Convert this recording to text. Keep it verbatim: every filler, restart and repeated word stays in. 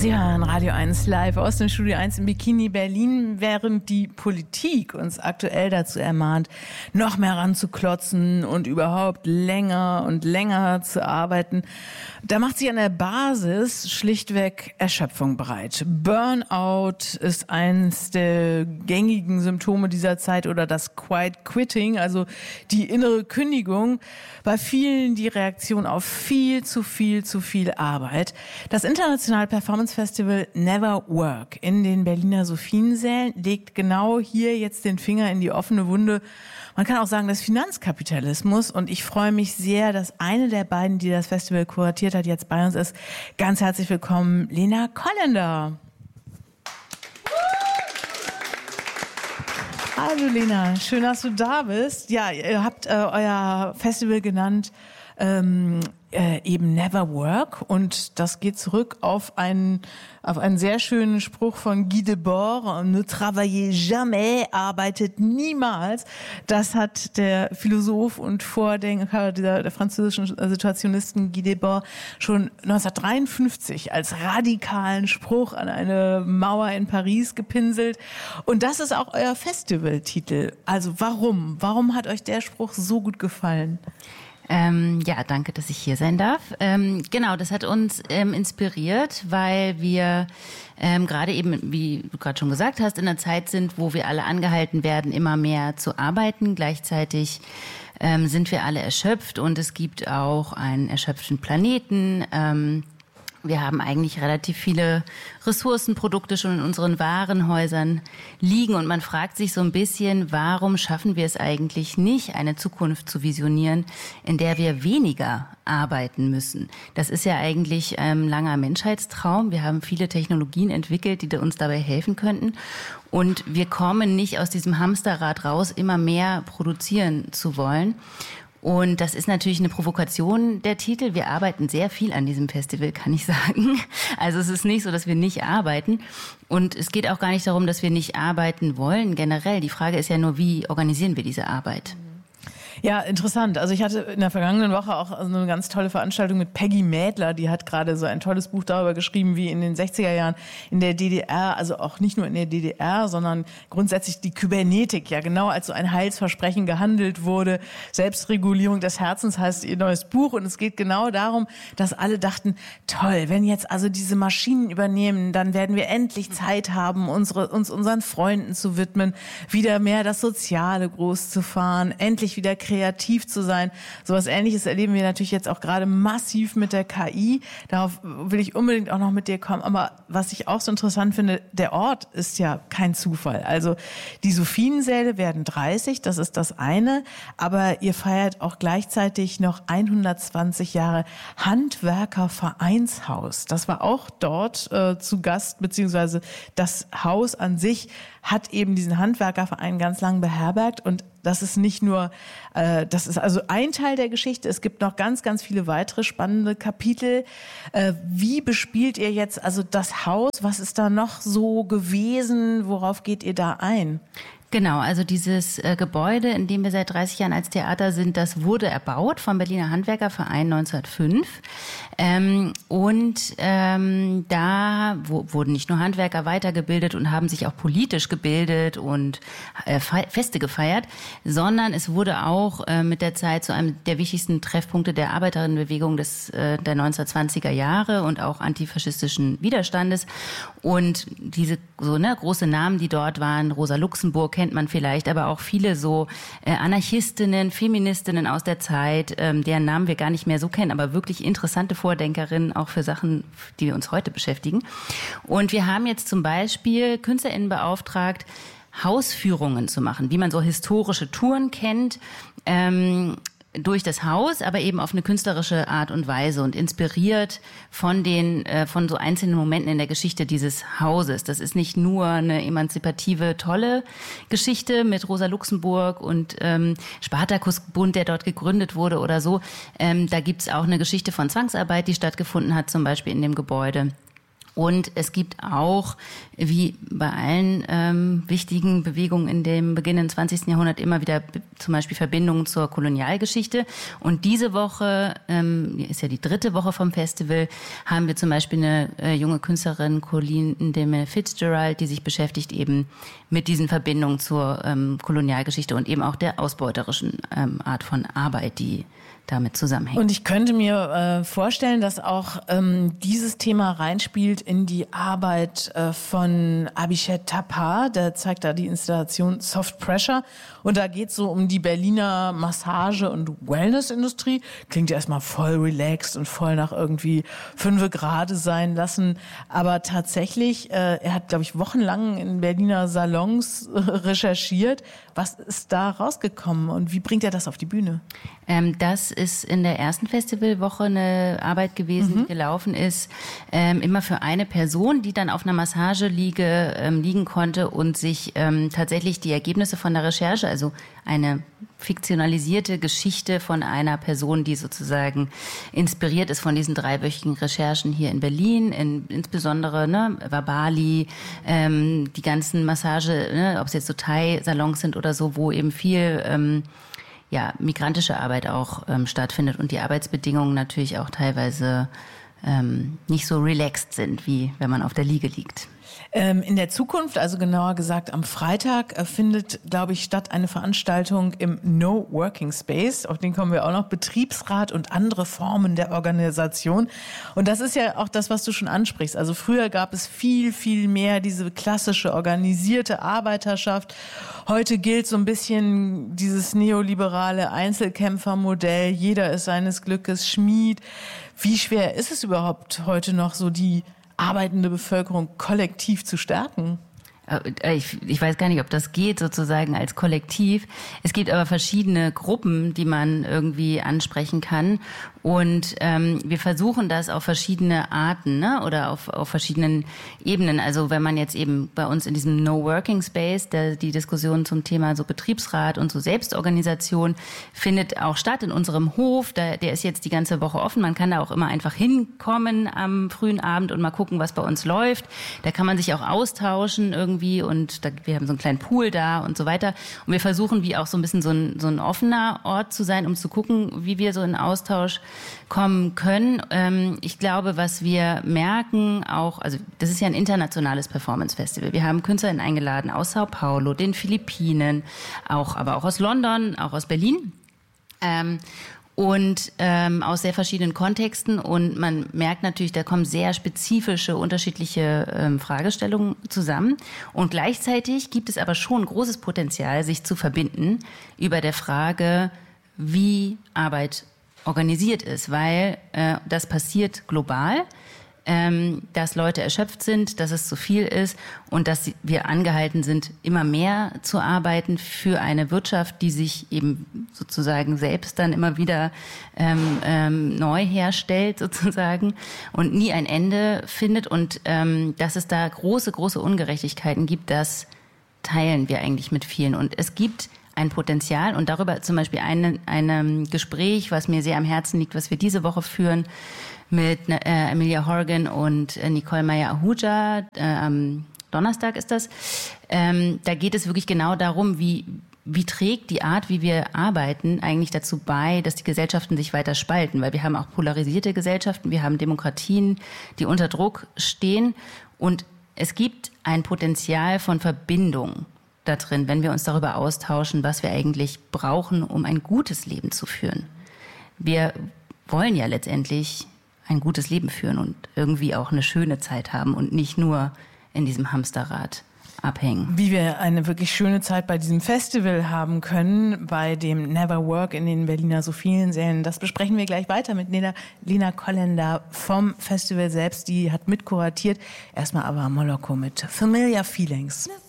Sie hören Radio eins live aus dem Studio eins in Bikini Berlin, während die Politik uns aktuell dazu ermahnt, noch mehr ranzuklotzen und überhaupt länger und länger zu arbeiten. Da macht sich an der Basis schlichtweg Erschöpfung breit. Burnout ist eins der gängigen Symptome dieser Zeit oder das Quiet Quitting, also die innere Kündigung. Bei vielen die Reaktion auf viel zu viel zu viel Arbeit. Das internationale Performance Festival Never Work in den Berliner Sophiensälen legt genau hier jetzt den Finger in die offene Wunde. Man kann auch sagen, des Finanzkapitalismus. Und ich freue mich sehr, dass eine der beiden, die das Festival kuratiert hat, jetzt bei uns ist. Ganz herzlich willkommen, Lena Kollender. Hallo Lena, schön, dass du da bist. Ja, ihr habt äh, euer Festival genannt, ähm, äh, eben Never Work, und das geht zurück auf einen, auf einen sehr schönen Spruch von Guy Debord: Ne travaillez jamais, arbeitet niemals. Das hat der Philosoph und Vordenker dieser, der französischen Situationisten Guy Debord schon neunzehnhundertdreiundfünfzig als radikalen Spruch an eine Mauer in Paris gepinselt. Und das ist auch euer Festivaltitel. Also warum? Warum hat euch der Spruch so gut gefallen? Ähm, ja, danke, dass ich hier sein darf. Ähm, genau, das hat uns ähm, inspiriert, weil wir ähm, gerade eben, wie du gerade schon gesagt hast, in einer Zeit sind, wo wir alle angehalten werden, immer mehr zu arbeiten. Gleichzeitig ähm, sind wir alle erschöpft und es gibt auch einen erschöpften Planeten. Ähm, Wir haben eigentlich relativ viele Ressourcenprodukte schon in unseren Warenhäusern liegen und man fragt sich so ein bisschen, warum schaffen wir es eigentlich nicht, eine Zukunft zu visionieren, in der wir weniger arbeiten müssen. Das ist ja eigentlich ein langer Menschheitstraum. Wir haben viele Technologien entwickelt, die uns dabei helfen könnten. Und wir kommen nicht aus diesem Hamsterrad raus, immer mehr produzieren zu wollen. Und das ist natürlich eine Provokation, der Titel. Wir arbeiten sehr viel an diesem Festival, kann ich sagen. Also es ist nicht so, dass wir nicht arbeiten. Und es geht auch gar nicht darum, dass wir nicht arbeiten wollen generell. Die Frage ist ja nur, wie organisieren wir diese Arbeit? Ja, interessant. Also ich hatte in der vergangenen Woche auch eine ganz tolle Veranstaltung mit Peggy Mädler. Die hat gerade so ein tolles Buch darüber geschrieben, wie in den sechziger Jahren in der D D R, also auch nicht nur in der D D R, sondern grundsätzlich die Kybernetik ja genau als so ein Heilsversprechen gehandelt wurde. Selbstregulierung des Herzens heißt ihr neues Buch. Und es geht genau darum, dass alle dachten, toll, wenn jetzt also diese Maschinen übernehmen, dann werden wir endlich Zeit haben, unsere, uns unseren Freunden zu widmen, wieder mehr das Soziale groß zu fahren, endlich wieder kreativ zu sein. Sowas Ähnliches erleben wir natürlich jetzt auch gerade massiv mit der K I. Darauf will ich unbedingt auch noch mit dir kommen. Aber was ich auch so interessant finde, der Ort ist ja kein Zufall. Also die Sophiensäle werden dreißig, das ist das eine. Aber ihr feiert auch gleichzeitig noch hundertzwanzig Jahre Handwerkervereinshaus. Das war auch dort äh, zu Gast, beziehungsweise das Haus an sich hat eben diesen Handwerkerverein ganz lang beherbergt. Und das ist nicht nur, äh, das ist also ein Teil der Geschichte. Es gibt noch ganz, ganz viele weitere spannende Kapitel. Äh, wie bespielt ihr jetzt also das Haus? Was ist da noch so gewesen? Worauf geht ihr da ein? Genau, also dieses äh, Gebäude, in dem wir seit dreißig Jahren als Theater sind, das wurde erbaut vom Berliner Handwerkerverein neunzehnhundertfünf. Ähm, und ähm, da wo, wurden nicht nur Handwerker weitergebildet und haben sich auch politisch gebildet und äh, Fe- Feste gefeiert, sondern es wurde auch äh, mit der Zeit zu einem der wichtigsten Treffpunkte der Arbeiterinnenbewegung des, äh, der neunzehnhundertzwanziger Jahre und auch antifaschistischen Widerstandes. Und diese so ne, große Namen, die dort waren, Rosa Luxemburg kennt man vielleicht, aber auch viele so äh, Anarchistinnen, Feministinnen aus der Zeit, ähm, deren Namen wir gar nicht mehr so kennen, aber wirklich interessante Vordenkerinnen auch für Sachen, die wir uns heute beschäftigen. Und wir haben jetzt zum Beispiel KünstlerInnen beauftragt, Hausführungen zu machen, wie man so historische Touren kennt, ähm, durch das Haus, aber eben auf eine künstlerische Art und Weise und inspiriert von den äh, von so einzelnen Momenten in der Geschichte dieses Hauses. Das ist nicht nur eine emanzipative, tolle Geschichte mit Rosa Luxemburg und ähm, Spartakusbund, der dort gegründet wurde oder so. Ähm, da gibt's auch eine Geschichte von Zwangsarbeit, die stattgefunden hat, zum Beispiel in dem Gebäude. Und es gibt auch, wie bei allen ähm, wichtigen Bewegungen in dem beginnenden zwanzigsten Jahrhundert, immer wieder zum Beispiel Verbindungen zur Kolonialgeschichte. Und diese Woche, ähm, ist ja die dritte Woche vom Festival, haben wir zum Beispiel eine äh, junge Künstlerin, Colleen Ndeme Fitzgerald, die sich beschäftigt eben mit diesen Verbindungen zur ähm, Kolonialgeschichte und eben auch der ausbeuterischen ähm, Art von Arbeit, die damit zusammenhängt. Und ich könnte mir äh, vorstellen, dass auch ähm, dieses Thema reinspielt in die Arbeit äh, von Abhishek Thapa. Der zeigt da die Installation Soft Pressure. Und da geht es so um die Berliner Massage- und Wellnessindustrie. Klingt ja erstmal voll relaxed und voll nach irgendwie fünfe Grade sein lassen. Aber tatsächlich, äh, er hat, glaube ich, wochenlang in Berliner Salons äh, recherchiert. Was ist da rausgekommen und wie bringt er das auf die Bühne? Ähm, das ist in der ersten Festivalwoche eine Arbeit gewesen, mhm. die gelaufen ist, ähm, immer für eine Person, die dann auf einer Massageliege ähm, liegen konnte und sich ähm, tatsächlich die Ergebnisse von der Recherche, also eine fiktionalisierte Geschichte von einer Person, die sozusagen inspiriert ist von diesen dreiwöchigen Recherchen hier in Berlin, in, insbesondere ne, Wabali, ähm, die ganzen Massage, ne, ob es jetzt so Thai-Salons sind oder so, wo eben viel ähm, ja, migrantische Arbeit auch ähm, stattfindet und die Arbeitsbedingungen natürlich auch teilweise ähm, nicht so relaxed sind, wie wenn man auf der Liege liegt. Ähm, in der Zukunft, also genauer gesagt am Freitag, äh, findet, glaube ich, statt eine Veranstaltung im No Working Space. Auf den kommen wir auch noch. Betriebsrat und andere Formen der Organisation. Und das ist ja auch das, was du schon ansprichst. Also früher gab es viel, viel mehr diese klassische organisierte Arbeiterschaft. Heute gilt so ein bisschen dieses neoliberale Einzelkämpfermodell. Jeder ist seines Glückes Schmied. Wie schwer ist es überhaupt heute noch so, die arbeitende Bevölkerung kollektiv zu stärken? Ich, ich weiß gar nicht, ob das geht sozusagen als Kollektiv. Es gibt aber verschiedene Gruppen, die man irgendwie ansprechen kann. Und ähm, wir versuchen das auf verschiedene Arten, ne? Oder auf, auf verschiedenen Ebenen. Also wenn man jetzt eben bei uns in diesem No Working Space, der, die Diskussion zum Thema so Betriebsrat und so Selbstorganisation findet auch statt in unserem Hof. Der, der ist jetzt die ganze Woche offen. Man kann da auch immer einfach hinkommen am frühen Abend und mal gucken, was bei uns läuft. Da kann man sich auch austauschen irgendwie und da, wir haben so einen kleinen Pool da und so weiter. Und wir versuchen wie auch so ein bisschen so ein, so ein offener Ort zu sein, um zu gucken, wie wir so in Austausch kommen können. Ähm, ich glaube, was wir merken auch, also das ist ja ein internationales Performance-Festival. Wir haben KünstlerInnen eingeladen aus Sao Paulo, den Philippinen, auch, aber auch aus London, auch aus Berlin. Ähm, und ähm, aus sehr verschiedenen Kontexten. Und man merkt natürlich, da kommen sehr spezifische, unterschiedliche ähm, Fragestellungen zusammen. Und gleichzeitig gibt es aber schon großes Potenzial, sich zu verbinden über der Frage, wie Arbeit organisiert ist, weil äh, das passiert global, ähm, dass Leute erschöpft sind, dass es zu viel ist und dass wir angehalten sind, immer mehr zu arbeiten für eine Wirtschaft, die sich eben sozusagen selbst dann immer wieder ähm, ähm, neu herstellt sozusagen und nie ein Ende findet und ähm, dass es da große, große Ungerechtigkeiten gibt, das teilen wir eigentlich mit vielen. Und es gibt ein Potenzial und darüber zum Beispiel ein, ein Gespräch, was mir sehr am Herzen liegt, was wir diese Woche führen mit äh, Emilia Horgan und äh, Nicole Meyer-Ahuja, äh, am Donnerstag ist das. Ähm, da geht es wirklich genau darum, wie, wie trägt die Art, wie wir arbeiten, eigentlich dazu bei, dass die Gesellschaften sich weiter spalten, weil wir haben auch polarisierte Gesellschaften, wir haben Demokratien, die unter Druck stehen und es gibt ein Potenzial von Verbindung da drin, wenn wir uns darüber austauschen, was wir eigentlich brauchen, um ein gutes Leben zu führen. Wir wollen ja letztendlich ein gutes Leben führen und irgendwie auch eine schöne Zeit haben und nicht nur in diesem Hamsterrad abhängen. Wie wir eine wirklich schöne Zeit bei diesem Festival haben können, bei dem Never Work in den Berliner Sophiensälen, das besprechen wir gleich weiter mit Lena, Lena Kollender vom Festival selbst. Die hat mitkuratiert. Erstmal aber Moloko mit Familiar Feelings.